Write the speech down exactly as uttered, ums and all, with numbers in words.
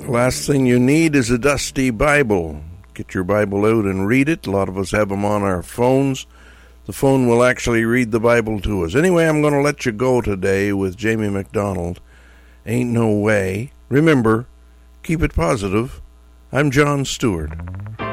The last thing you need is a dusty Bible. Get your Bible out and read it. A lot of us have them on our phones. The phone will actually read the Bible to us. Anyway, I'm going to let you go today with Jamie McDonald. Ain't No Way. Remember, keep it positive. I'm John Stewart.